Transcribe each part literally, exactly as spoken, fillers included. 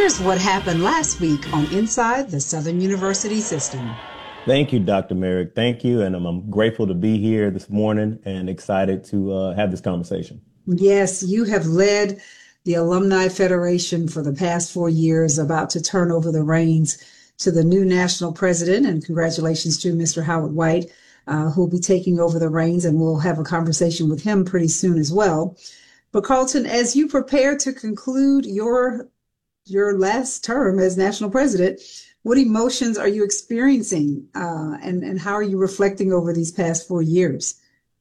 Here's what happened last week on Inside the Southern University System. Thank you, Doctor Merrick. Thank you. And I'm, I'm grateful to be here this morning and excited to uh, have this conversation. Yes, you have led the Alumni Federation for the past four years, about to turn over the reins to the new national president. And congratulations to Mister Howard White, uh, who will be taking over the reins. And we'll have a conversation with him pretty soon as well. But Carlton, as you prepare to conclude your your last term as national president, what emotions are you experiencing, uh, and, and how are you reflecting over these past four years?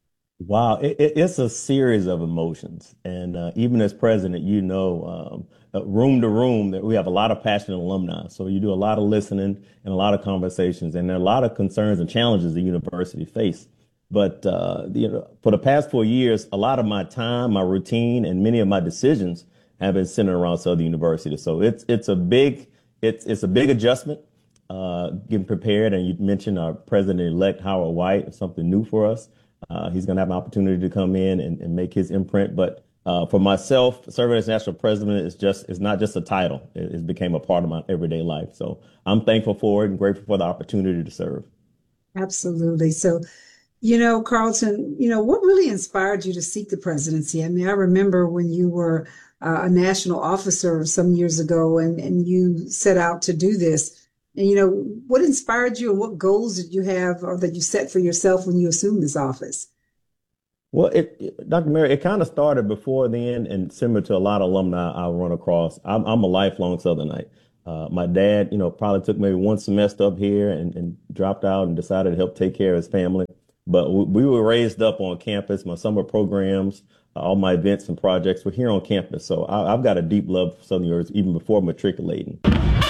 Wow, it, it, it's a series of emotions. And uh, even as president, you know, um, uh, room to room, that we have a lot of passionate alumni. So you do a lot of listening and a lot of conversations, and there are a lot of concerns and challenges the university face. But uh, you know, for the past four years, a lot of my time, my routine, and many of my decisions have been centered around Southern University. So it's it's a big it's it's a big adjustment, uh, getting prepared. And you mentioned our president-elect Howard White, something new for us. Uh, he's going to have an opportunity to come in and, and make his imprint. But uh, for myself, serving as national president is just it's not just a title. It, it became a part of my everyday life. So I'm thankful for it and grateful for the opportunity to serve. Absolutely. So, you know, Carlton, you know, what really inspired you to seek the presidency? I mean, I remember when you were uh, a national officer some years ago, and, and you set out to do this. And, you know, what inspired you, and what goals did you have or that you set for yourself when you assumed this office? Well, it, it- Doctor Mary, it kind of started before then, and similar to a lot of alumni I run across. I'm, I'm a lifelong Southernite. Uh, my dad, you know, probably took maybe one semester up here and, and dropped out and decided to help take care of his family. But we, we were raised up on campus. My summer programs, uh, all my events and projects were here on campus. So I, I've got a deep love for Southern University even before matriculating.